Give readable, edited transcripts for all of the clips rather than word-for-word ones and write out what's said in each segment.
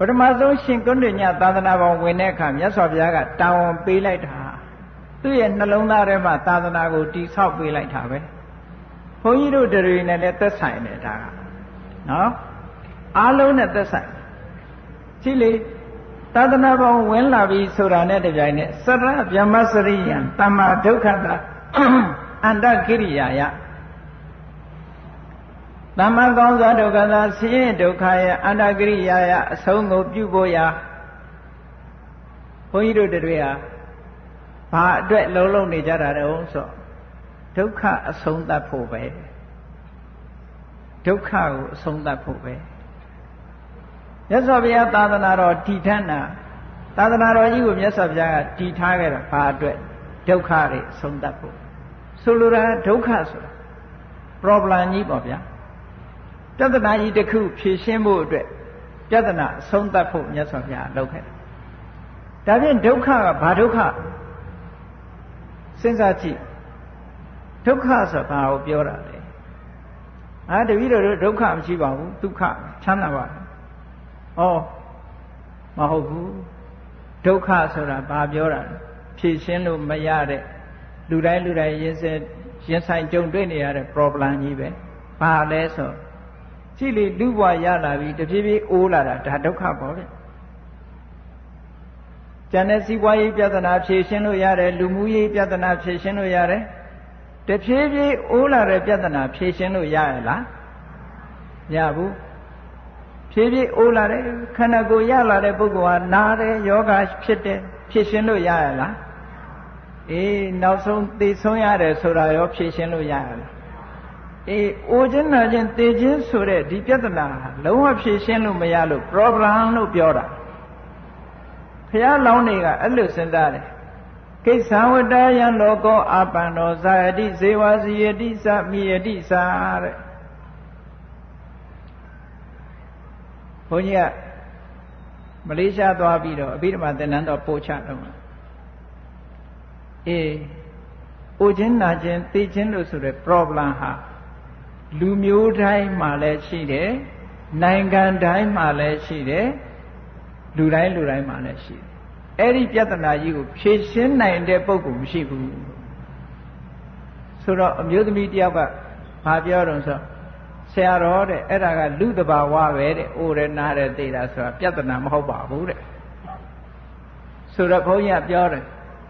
ထမဆုံးရှင်ကုဏ္ဏညသာသနာပေါင်းဝင်တဲ့အခါမြတ်စွာဘုရားကတာဝန်ပေးလိုက်တာသူ့ရဲ့နှလုံးသားထဲမှာသာသနာကိုတည်ဆောက်ပေးလိုက်တာပဲဘုန်းကြီးတို့တွေနဲ့လည်းသက်ဆိုင်တယ်ဒါကနော်အားလုံးနဲ့သက်ဆိုင်ကြည့်လေသာသနာပေါင်းဝင်လာပြီဆိုတာနဲ့တပြိုင်နက်စရဗျမစရိယံတမ္မာဒုက္ခတာအန္တကိရိယာယသမ္မာကောင်းစွာဒုက္ခသာဆင်းရဲဒုက္ခရဲ့အန္တကိရိယာယအဆုံးကိုပြုဖို့ရာဘုန်းကြီးတို့တွေဟာဘာအတွက်လုံးနေကြတာတုံးဆိုဒုက္ခအဆုံးသတ်ဖို့ပဲဒုက္ခကိုအဆုံးသတ်ဖို့ပဲမြတ်စွာဘုရားသာသနာတော်တည်ထမ်းတာသာသနာတော်ကြီးကိုမြတ်စွာဘုရားကတည်ထားခဲ့တာဘာအတွက်ဒုက္ခတွေအဆုံးသတ်ဖို့ဆိုလိုတာဒုက္ခဆိုတာ problem ကြီးပေါ့ဗျာပြဿနာကြီးတစ်ခုဖြေရှင်းဖို့အတွက်ပြဿနာအဆုံးသတ်ဖို့မြတ်စွာဘုရားလုပ်ခဲ့တာဒါဖြင့်ဒုက္ခကဘာဒုက္ခစဉ်းစားကြည့်ဒုက္ခဆိုတာဘာကိုပြောတာလဲတပည့်တော်တို့ဒုက္ခမရှိပါဘူးဒုက္ခချမ်းသာပါတယ်ဩမဟုတ်ဘူးဒုက္ခဆိုတာဘာပြောတာလဲဖြေရှင်းလို့မရတဲ့လူတိုင်းရင်ဆိုင်ကြုံတွေ့နေရတဲ့ problem ကြီးပဲဘာလဲဆိုကြည့်လေလူဘဝရလာပြီတဖြည်းဖြည်းအိုးလာတာဒါဒုက္ခပေါ့ဗျကျန်တဲ့စီးပွားရေးပြဿနာဖြေရှင်းလို့ရတယ်လူမှုရေးပြဿနာဖြေရှင်းလို့ရတယ်တဖြည်းဖြည်းအိုးလာတဲ့ပြဿနာဖြေရှင်းလို့ရရလားမရဘူးဖြည်းဖြည်းအိုးလာတဲ့ခန္ဓာကိုယ်ရလာတဲ့ပုဂ္ဂိုလ်ဟာနာတယ်ယောဂဖြစ်တယ်ဖြေရှင်းလို့ရရလားနောက်ဆုံးသိဆုံးရတယ်ဆိုတာရောဖြေရှင်းလို့ရရလားအိုခြင်းနာခြင်းသိခြင်းဆိုတဲ့ဒီပြဿနာလုံးဝဖြေရှင်းလို့မရလို့ problem လို့ပြောတာဘုရားလောင်းတွေကအဲ့လိုစဉ်းစားတယ်ကိစ္ဆဝတ္တယံလောကောအာပန္နောဇာယတိဇေဝစီယတိသမိယတိသာတဲ့ဘုန်းကြီးကမလေးရှားသွားပြီးတော့အဘိဓမ္မာသင်္นานတော်ပို့ချတော့အိုခြင်းနာခြင်းသိခြင်းလို့ဆိုတဲ့ problem ဟာလူမျိုးတိုင်းမှာလည်းရှိတယ်နိုင်ငံတိုင်းမှာလည်းရှိတယ်လူတိုင်းမှာလည်းရှိတယ်အဲ့ဒီပြဿနာကြီးကိုဖြေရှင်းနိုင်တဲ့ပုဂ္ဂိုလ်မရှိဘူးဆိုတော့အမျိုးသမီးတယောက်ကဘာပြောတော့ဆိုဆရာတော်တဲ့အဲ့ဒါကလူတဘာဝပဲတဲ့အိုရနာတဲ့သိတာဆိုတာပြဿနာမဟုတ်ပါဘူးတဲ့ဆိုတော့ဘုန်းကြီးကပြောတယ်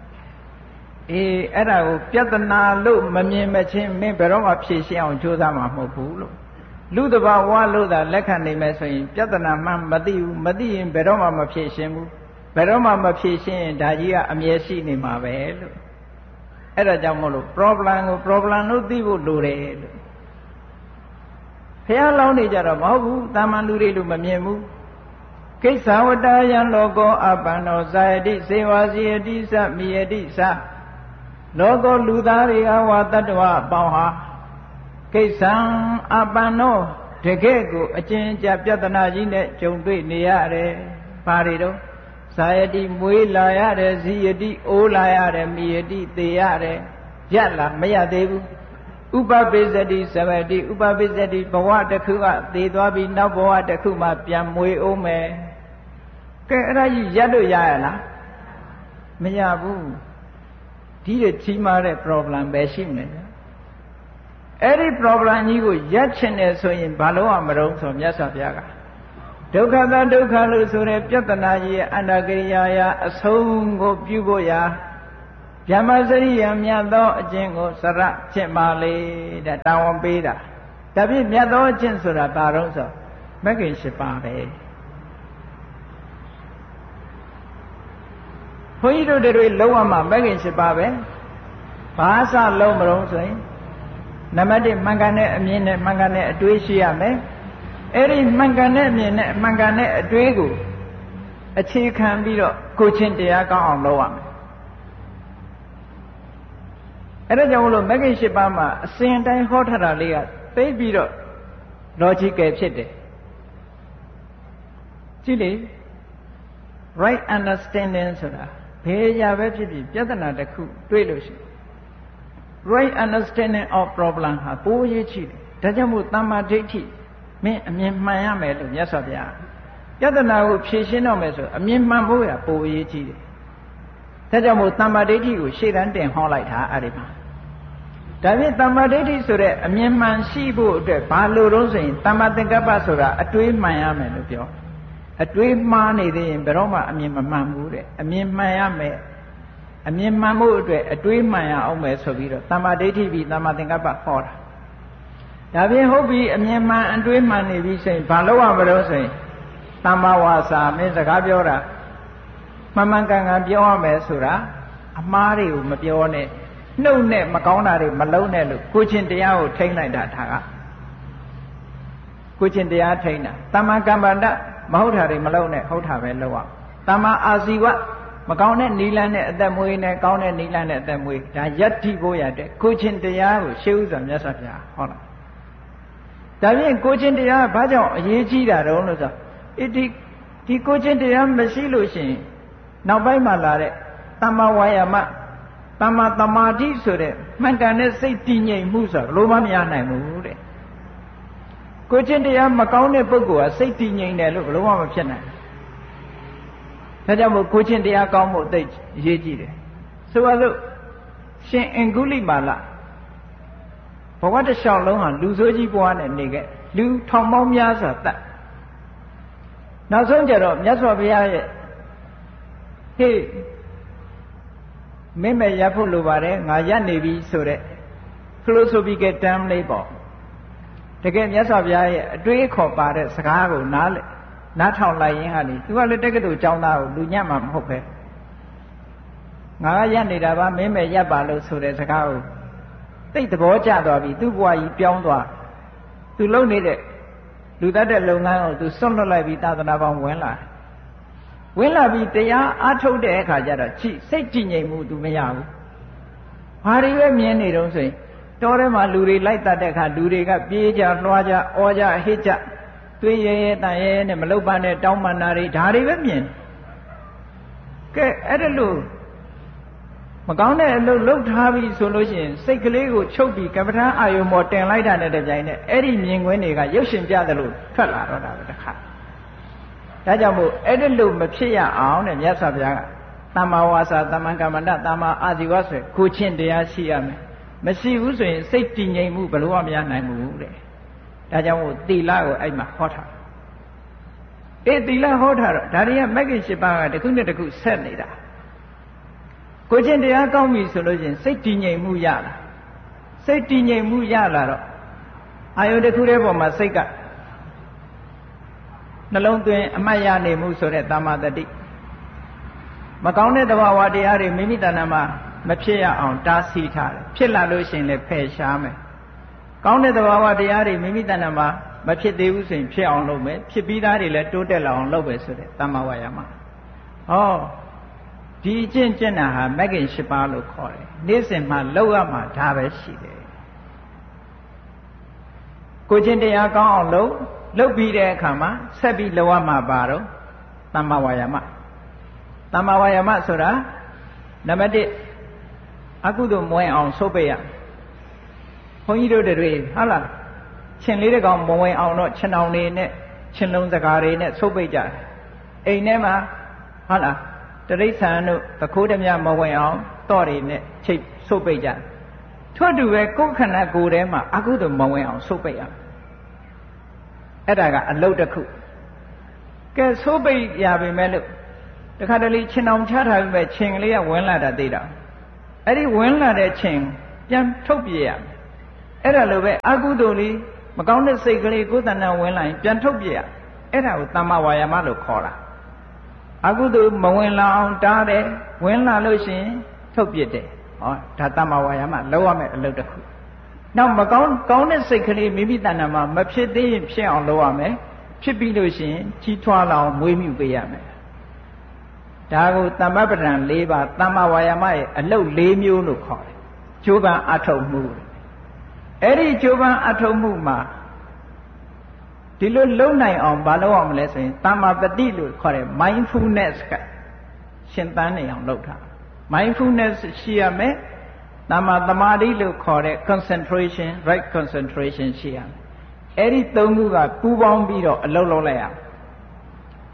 အဲ့ဒါကိုပြဿနာလို့မမြင်မချင်းမင်းဘယ်တော့မှဖြေရှင်းအောင်ကြိုးစားမှာမဟုတ်ဘူးလို့လူတဘာဝလို့သာလက်ခံနိုင်မယ်ဆိုရင်ပြဿနာမှမသိဘူးမသိရင်ဘယ်တော့မှမဖြေရှင်းဘူးဘယ်တော့မှမဖြေရှင်းရင်ဒါကြီးကအမြဲရှိနေမှာပဲလို့အဲ့ဒါကြောင့်မို့လို့ problem ကို problem လို့သိဖို့လိုတယ်လို့ဘုရားလောင်းနေကြတော့မဟုတ်ဘူးတာမန်လူတွေလို့မမြင်ဘူးကိစ္ဆဝတ္တယံလောကောအပန္နောဇာယတိဇေဝစီယတိသမိယတိသလောကောလူသားတွေကဝါတတ္တဝအပေါင်းဟာကိစ္ဆံအပန္နောတကယ့်ကိုအကျဉ်းချပြဿနာကြီးနဲ့ကြုံတွေ့နေရတယ်ဘာတွေတော့ဇာယတိမွေးလာရတယ်ဇီယတိအိုးလာရတယ်မိယတိသေရတယ်ရလားမရသေးဘူးဥပပိစ္ဆတိသဝတိဥပပိစ္ဆတိဘဝတစ်ခုကသေသွားပြီးနောက်ဘဝတစ်ခုမှပြန်မွေးအောင်မယ်ကဲအဲ့ဒါကြီးရပ်လို့ရရလားမရဘူးဒီတဲ့ကြီးမားတဲ့ problem ပဲရှိနေတယ်အဲ့ဒီ problem ကြီးကိုရပ်ချင်တယ်ဆိုရင်ဘာလို့မလုပ်ဆိုမြတ်စွာဘုရားကဒုက္ခသာဒုက္ခလို့ဆိုတဲ့ပြဿနာကြီးရဲ့အန္တကိရိယာယအဆုံးကိုပြုဖို့ရာဗျမစရိယမြတ်သောအကျင့်ကိုစရကျင့်ပါလေတဲ့တာဝန်ပေးတာဒါဖြင့်မြတ်သောအကျင့်ဆိုတာဘာလို့ဆိုမဂ္ဂင်၈ပါးပဲဘုန်းကြီးတို့တွေလုံးဝမှမဂ္ဂင်၈ပါးပဲဘာစလုံးမလုံးဆိုရင်နံပါတ်1မှန်ကန်တဲ့အမြင်နဲ့မှန်ကန်တဲ့အတွေးရှိရမယ်အဲ့ဒီမှန်ကန်တဲ့အမြင်နဲ့မှန်ကန်တဲ့အတွေးကိုအခြေခံပြီးတော့ကိုချင်းတရားကောင်းအောင်လုပ်ရမယ်အဲ့ဒါကြောင့်မလို့မဂ္ဂင်၈ပါးမှာအစဉ်တိုင်းဟောထားတာလေးကသိပြီးတော့ logical ဖြစ်တယ်ကြည့်လေ right understanding ဆိုတာဘယ်ရာပဲဖြစ်ဖြစ်ပြဿနာတစ်ခုတွေ့လို့ရှိရင် right understanding of problem ဟာပိုးရေးချတယ်ဒါကြောင့်မို့တမ္မာဒိဋ္ဌိမင်းအမြင်မှန်ရမယ်လို့မြတ်စွာဘုရားပြဿနာကိုဖြေရှင်းတော့မယ်ဆိုအမြင်မှန်ဖို့ရပိုအရေးကြီးတယ်ဒါကြောင့်မို့တမ္မာဒိဋ္ဌိကိုရှေ့တန်းတင်ဟောလိုက်တာအဲ့ဒီမှာဒါဖြင့်တမ္မာဒိဋ္ဌိဆိုတဲ့အမြင်မှန်ရှိဖို့အတွက်ဘာလို့တော့ဆိုရင်တမ္မာသင်္ကပ္ပဆိုတာအတွေးမှန်ရမယ်လို့ပြောအတွေးမှားနေသေးရင်ဘယ်တော့မှအမြင်မမှန်ဘူးတဲ့အမြင်မှန်ရမယ်အမြင်မှန်ဖို့အတွက်အတွေးမှန်ရအောင်မယ်ဆိုပြီးတော့တမ္မာဒိဋ္ဌိပြီးတမ္မာသင်္ကပ္ပဟောတာဒါဖြင့်ဟုတ်ပြီအမြင်မှန်အတွေးမှန်နေပြီဆိုရင်ဘာလို့ရမလို့ဆိုရင်တမ္မာဝါစာမင်းစကားပြောတာမှန်မှန်ကန်ကန်ပြောရမယ်ဆိုတာအမှားတွေကိုမပြောနဲ့နှုတ်နဲ့မကောင်းတာတွေမလုံးနဲ့လို့ကိုချင်းတရားကိုထိန်းလိုက်တာဒါကကိုချင်းတရားထိန်းတာတမ္မာကမ္မန္တမဟုတ်တာတွေမလုံးနဲ့ဟုတ်တာပဲလုပ်ရတမ္မာအာဇီဝမကောင်းတဲ့နီလန်းနဲ့အသက်မွေးနဲ့ကောင်းတဲ့နီလန်းနဲ့အသက်မွေးဒါယတ္တိဖို့ရတဲ့ကိုချင်းတရားကိုရှေးဥစွာမြတ်စွာဘုရားဟောလားဒါဖြင့်ကိုချင်းတရားဘာကြောင့်အရေးကြီးတာတုံးလို့ဆိုဒီကိုချင်းတရားမရှိလို့ရှိရင်နောက်ပိုင်းမှာလာတဲ့တမ္မာဝါယာမတမ္မာသမာဓိဆိုတဲ့မှန်ကန်တဲ့စိတ်တည်ငြိမ်မှုဆိုဘလို့မှမရနိုင်ဘူးတဲ့ကိုချင်းတရားမကောင်းတဲ့ပုဂ္ဂိုလ်ကစိတ်တည်ငြိမ်တယ်လို့ဘလို့မှမဖြစ်နိုင်ဒါကြောင့်မို့ကိုချင်းတရားကောင်းဖို့သိအရေးကြီးတယ်ဆိုပါစို့ရှင်အင်္ဂုလိမာလဘဝတစ်လျှောက်လုံးဟာလူဆိုးကြီးဘဝနဲ့နေခဲ့လူထောင်ပေါင်းများစွာတတ်နောက်ဆုံးကြတော့မြတ်စွာဘုရားရဲ့ဟေးမင်းမဲ့ရပ်ဖို့လိုပါတယ်ငါရပ်နေပြီဆိုတဲ့ philosophical term လေးပေါ့တကယ်မြတ်စွာဘုရားရဲ့အတွေးခေါ်ပါတဲ့စကားကိုနားထောင်လိုက်ရင်ဟာလေသူကလည်းတက္ကသိုလ်ကျောင်းသားကိုလူညံ့မှာမဟုတ်ပဲငါကရပ်နေတာပါမင်းမဲ့ရပ်ပါလို့ဆိုတဲ့စကားကိုသိသဘောကျသွားပြီသူ့ဘဝကြီးပြောင်းသွားသူလုံနေတဲ့လူတတ်တဲ့လုပ်ငန်းကိုသူစွန့်လွတ်လိုက်ပြီးသာသနာပေါင်းဝင်လာပြီးတရားအားထုတ်တဲ့အခါကျတော့စိတ်ကြည်ငြိမ်မှုသူမရဘူးဘာတွေပဲမြင်နေတုံးဆိုရင်တောထဲမှာလူတွေလိုက်တတ်တဲ့အခါလူတွေကပြေးကြလွှားကြအော်ကြဟစ်ကြသွေးရဲရဲတန်ရဲနဲ့မလုတ်ပါနဲ့တောင်းပန်တာတွေဒါတွေပဲမြင်ကဲအဲ့ဒါလို့မကောင်းတဲ့အလုပ်လုပ်ထားပြီဆိုလို့ရှိရင်စိတ်ကလေးကိုချုပ်ပြီးကမ္မထာအာယုံပေါ်တင်လိုက်တာနဲ့တပြိုင်နက်အဲ့ဒီမြင်ကွင်းတွေကရုပ်ရှင်ပြတယ်လို့ထွက်လာတော့တာပဲတခါဒါကြောင့်မို့အဲ့ဒီလိုမဖြစ်ရအောင်တဲ့မြတ်စွာဘုရားကသမ္မာဝါစာသမ္မာကမ္မန္တသမ္မာအာဇီဝဆိုကိုချင်းတရားရှိရမယ်မရှိဘူးဆိုရင်စိတ်တည်ငြိမ်မှုဘယ်လိုမှမရနိုင်ဘူးတဲ့ဒါကြောင့်မို့သီလကိုအဲ့မှာဟောထားသီလဟောထားတော့ဒါတွေကမဂ္ဂင်၈ပါးကတစ်ခုနဲ့တစ်ခုဆက်နေတာကိုချင်းတရားကောင်းပြီဆိုလို့ရှိရင်စိတ်တည်ငြိမ်မှုရလာစိတ်တည်ငြိမ်မှုရလာတော့အာယုတစ်ခုတည်းပေါ်မှာစိတ်ကနှလုံးသွင်းအမှတ်ရနေမှုဆိုတဲ့သမ္မာတတိမကောင်းတဲ့သဘာဝတရားတွေမိမိတဏ္ဍာမှာမဖြစ်ရအောင်တားဆီးထားတယ်ဖြစ်လာလို့ရှိရင်လည်းဖယ်ရှားမယ်ကောင်းတဲ့သဘာဝတရားတွေမိမိတဏ္ဍာမှာမဖြစ်သေးဘူးဆိုရင်ဖြစ်အောင်လုပ်မယ်ဖြစ်ပြီးသားတွေလည်းတိုးတက်လာအောင်လုပ်ပဲဆိုတဲ့သမ္မာဝါယာမဟောဒီကျင့်တာဟာမဂ္ဂင်၈ပါးလို့ခေါ်တယ်နေ့စဉ်မှာလုပ်ရမှာဒါပဲရှိတယ်ကိုချင်းတရားကောင်းအောင်လုပ်ပြီးတဲ့အခါမှာဆက်ပြီးလုပ်ရမှာပါတော့သမ္မာဝါယာမဆိုတာနံပါတ်1အကုသိုလ်မဝင်အောင်ဆုတ်ပိတ်ရဘုန်းကြီးတို့တွေဟုတ်လားရှင်လေးတကောင်မဝင်အောင်တော့ရှင်အောင်နေနဲ့ရှင်လုံးစကားတွေနဲ့ဆုတ်ပိတ်ကြတယ်အိမ်ထဲမှာဟုတ်လားတရိษံတို့တခိုးဓမြမဝင်အောင်တော့တွေနဲ့ချိတ်ဆုတ်ပိတ်ကြထို့တူပဲကိုယ်ခန္ဓာကိုယ်ထဲမှာအကုသိုလ်မဝင်အောင်ဆုတ်ပိတ်ရအဲ့ဒါကအလုပ်တစ်ခုကဲဆုတ်ပိတ်ရပြီမဲ့လို့တခါတလေခြင်အောင်ချထားပြီးမဲ့ခြင်ကလေးကဝင်လာတာသိတာအဲ့ဒီဝင်လာတဲ့ခြင်ပြန်ထုတ်ပြရမယ်အဲ့ဒါလိုပဲအကုသိုလ်လေးမကောင်းတဲ့စိတ်ကလေးကိုယ်တဏ္ဍာဝင်လာရင်ပြန်ထုတ်ပြရအဲ့ဒါကိုသမ္မာဝါယာမလို့ခေါ်တာအကုသိုလ်မဝင်လာအောင်တားတယ်ဝင်လာလို့ရှိရင်ထုတ်ပြတယ်ဟောဒါသမ္မာဝါယာမလောက်ရမယ်အလုပ်တစ်ခုနောက်မကောင်းတဲ့စိတ်ကလေးမိမိတဏ္ဍာမှာမဖြစ်သေးရင်ဖြစ်အောင်လုပ်ရမယ်ဖြစ်ပြီးလို့ရှိရင်ကြီးထွားလာအောင်မွေးမြူပေးရမယ်ဒါကိုသမ္မပဋ္ဌာန်၄ပါးသမ္မာဝါယာမရဲ့အလုပ်၄မျိုးလို့ခေါ်တယ်ကျိုးပန်းအထုတ်မှုအဲ့ဒီကျိုးပန်းအထုတ်မှုမှာဒီလိုလုံနိုင်အောင်ဘာလုပ်အောင်မလဲဆိုရင်သမ္မာပတိလို့ခေါ်တယ် mindfulness ကရှင်သန်နေအောင်လုပ်တာ mindfulness ရှိရမယ်သမ္မာသမာဓိလို့ခေါ်တဲ့ concentration right concentration ရှိရမယ်အဲ့ဒီသုံးခုကပူးပေါင်းပြီးတော့အလုပ်လုပ်လိုက်ရမယ်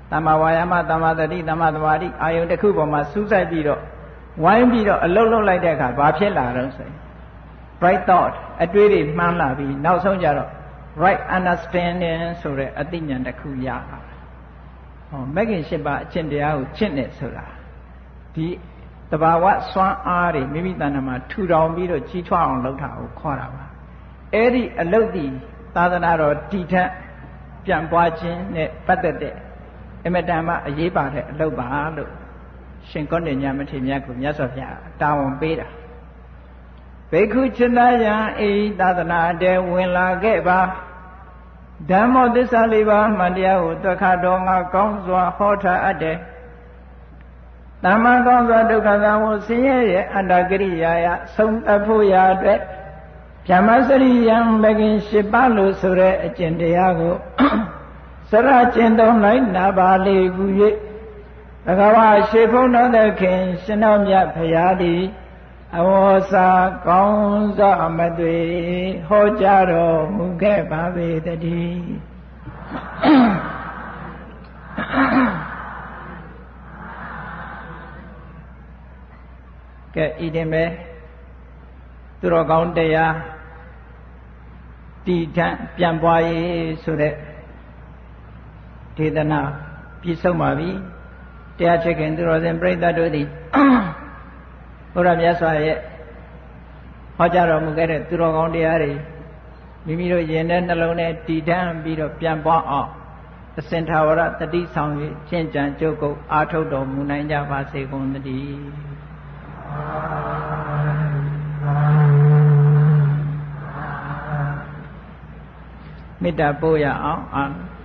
သမ္မာဝါယာမသမ္မာသတိသမ္မာသမာဓိအာယုန်တစ်ခုပေါ်မှာစူးစိုက်ပြီးတော့ဝိုင်းပြီးတော့အလုံးလုံးလိုက်တဲ့အခါဘာဖြစ်လာတော့ဆိုရင် right thought အတွေးတွေမှန်းလာပြီးနောက်ဆုံးကြတော့ right understanding ဆိုတဲ့အသိဉာဏ်တစ်ခုရလာတယ်။ဟောမဂ္ဂင်၈ပါးအကျင့်တရားကိုကျင့်နေဆိုတာဒီတဘာဝစွမ်းအားတွေမိမိတဏ္ဍာမှာထူထောင်ပြီးတော့ကြီးထွားအောင်လုပ်တာကိုခေါ်တာပါ။အဲ့ဒီအလုပ်ဒီသာသနာတော်တည်ထက်ပြန်ပွားခြင်းနဲ့ပတ်သက်တဲ့အမတန်မှအရေးပါတဲ့အလုပ်ပါလို့ရှင်ကောဏညမထေရမြတ်ကိုမြတ်စွာဘုရားတာဝန်ပေးတာဘိက္ခုချတယံအေသာသနာတဲဝင်လာခဲ့ပါဓမ္မောသစ္စာလေးပါးမှန်တရားကိုသက္ခတော်ငါကောင်းစွာဟောထားအပ်တယ်သမ္မာကောင်းစွာဒုက္ခသံကိုဆင်းရဲရဲ့အတ္တကိရိယာယဆုံးအပ်ဖို့ရာအတွက်ဗြဟ္မစရိယံဘဂင်၈ပါးလို့ဆိုတဲ့အကျင့်တရားကိုစရကျင့်သုံးလိုက်နာပါလေကူ၍ဘဂဝါရှေဖုံးတော်သခင်ရှင်တော်မြတ်ဖရာသည်အဝေါ်စာကောင်းစွာမသွေဟောကြားတော်မူခဲ့ပါပေတည်းကဲဤတင်ပဲသူတော်ကောင်းတရားတည်ထပြန်ပွားရေးဆိုတဲ့ဒေသနာပြည့်စုံပါပြီတရားချစ်ခင်သူတော်စင်ပြိဿတို့သည်ဘုရားမြတ်စွာရဲ့ဟောကြားတော်မူခဲ့တဲ့သူတော်ကောင်းတရားတွေမိမိတို့ယင်တဲ့နှလုံးထဲတည်ထပြီးတော့ပြန်ပွားအောင်အစဉ်ထာဝရတတိဆောင်၍ကျင့်ကြံကြုတ်ကုတ်အားထုတ်တော်မူနိုင်ကြပါစေကုန်သတည်းမေတ္တာပို့ရအောင်